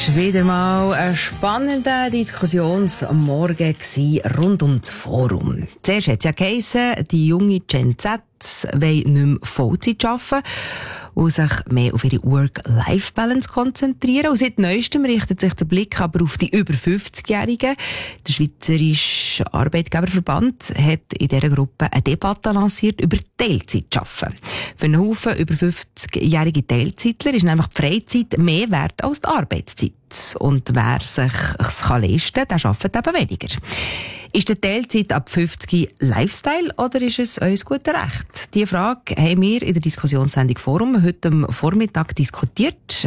Wieder mal ein spannender Diskussionsmorgen rund um das Forum. Zuerst hat es ja geheissen, die junge Gen Z will nicht mehr Vollzeit arbeiten und sich mehr auf ihre Work-Life-Balance konzentrieren. Und seit Neuestem richtet sich der Blick aber auf die über 50-Jährigen. Der Schweizerische Arbeitgeberverband hat in dieser Gruppe eine Debatte lanciert über Teilzeitarbeiten. Für einen Haufen über 50-jährige Teilzeitler ist nämlich die Freizeit mehr wert als die Arbeitszeit. Und wer sich es leisten kann, der arbeitet eben weniger. Ist die Teilzeit ab 50 Lifestyle oder ist es uns gutes Recht? Diese Frage haben wir in der Diskussionssendung Forum heute am Vormittag diskutiert.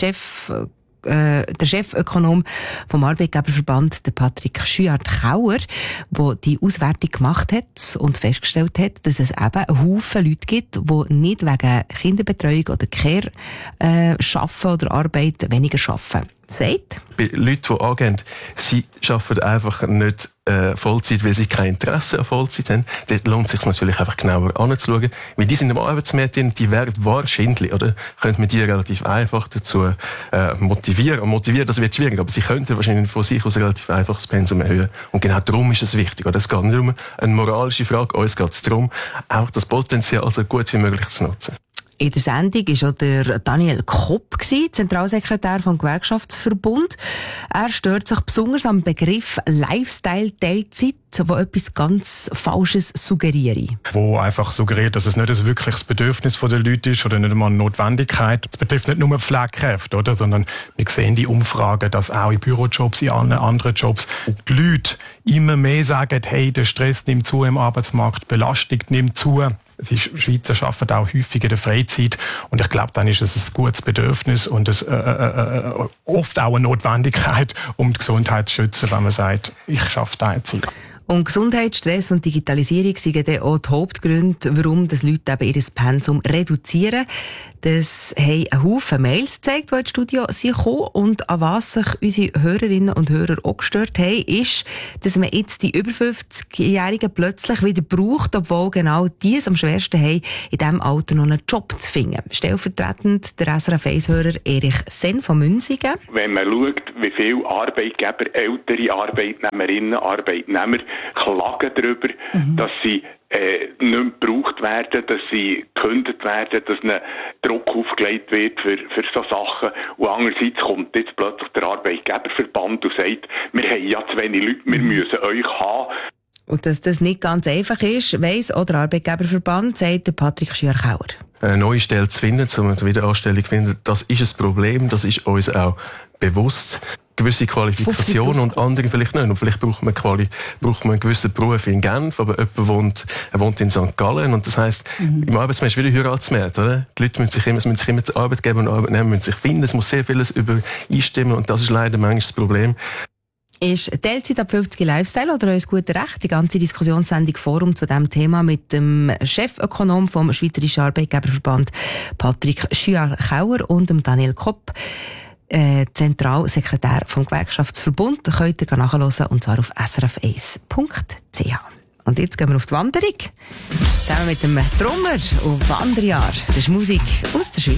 Der Chefökonom vom Arbeitgeberverband, der Patrick Schüart-Kauer, der die Auswertung gemacht hat und festgestellt hat, dass es eben einen Haufen Leute gibt, die nicht wegen Kinderbetreuung oder Care arbeiten oder Arbeit weniger arbeiten. Sagt? Bei Leuten, die angehen, sie arbeiten einfach nicht Vollzeit, weil sie kein Interesse an Vollzeit haben. Dort lohnt es sich natürlich einfach genauer anzuschauen. Weil die sind im Arbeitsmarkt, die werden wahrscheinlich, oder? Könnte man die relativ einfach dazu motivieren. Und motivieren, das wird schwierig, aber sie könnten wahrscheinlich von sich aus relativ einfach das Pensum erhöhen. Und genau darum ist es wichtig. Oder? Es geht nicht um eine moralische Frage, uns geht es darum, auch das Potenzial so gut wie möglich zu nutzen. In der Sendung war auch der Daniel Kopp, Zentralsekretär vom Gewerkschaftsverbund. Er stört sich besonders am Begriff Lifestyle-Teilzeit, wo etwas ganz Falsches suggeriere. Wo einfach suggeriert, dass es nicht ein wirkliches Bedürfnis der Leute ist oder nicht einmal eine Notwendigkeit. Es betrifft nicht nur Pflegekräfte, oder? Sondern wir sehen die Umfragen, dass auch in Bürojobs, in allen anderen Jobs, die Leute immer mehr sagen, hey, der Stress nimmt zu im Arbeitsmarkt, die Belastung nimmt zu. Die Schweizer arbeiten auch häufig in der Freizeit und ich glaube, dann ist es ein gutes Bedürfnis und oft auch eine Notwendigkeit, um die Gesundheit zu schützen, wenn man sagt, ich arbeite Teilzeit. Und Gesundheit, Stress und Digitalisierung sind dann auch die Hauptgründe, warum das Leute eben ihr Pensum reduzieren. Das haben ein Haufen Mails gezeigt, die ins Studio gekommen sind. Und an was sich unsere Hörerinnen und Hörer auch gestört haben, ist, dass man jetzt die über 50-Jährigen plötzlich wieder braucht, obwohl genau die es am schwersten haben, in diesem Alter noch einen Job zu finden. Stellvertretend der SRF 1-Hörer Erich Senn von Münzigen. Wenn man schaut, wie viele Arbeitgeber, ältere Arbeitnehmerinnen, Arbeitnehmer klagen darüber, dass sie nicht mehr gebraucht werden, dass sie gekündigt werden, dass ihnen Druck aufgelegt wird für so Sachen. Und andererseits kommt jetzt plötzlich der Arbeitgeberverband und sagt, wir haben ja zu wenig Leute, wir müssen euch haben. Und dass das nicht ganz einfach ist, weiss auch der Arbeitgeberverband, sagt der Patrick Schüart-Kauer. Eine neue Stelle zu finden, eine Wiederanstellung zu finden, das ist ein Problem, das ist uns auch bewusst. Gewisse Qualifikationen und andere vielleicht nicht. Und vielleicht braucht man einen gewissen Beruf in Genf, aber jemand wohnt in St. Gallen. Und das heisst, im Arbeitsmarkt ist wieder Heiratsmarkt, oder? Die Leute müssen sich immer zu Arbeitgeber und Arbeitnehmer müssen sich finden. Es muss sehr vieles übereinstimmen und das ist leider manchmal das Problem. Ist Teilzeit ab 50 Lifestyle oder uns gutes Recht? Die ganze Diskussionssendung Forum zu diesem Thema mit dem Chefökonom vom Schweizerischen Arbeitgeberverband Patrick Schüart-Kauer und dem Daniel Kopp, Zentralsekretär vom Gewerkschaftsverbund. Das könnt ihr nachhören, und zwar auf srf1.ch. Und jetzt gehen wir auf die Wanderung. Zusammen mit dem Trommer und Wanderjahr. Das ist Musik aus der Schweiz.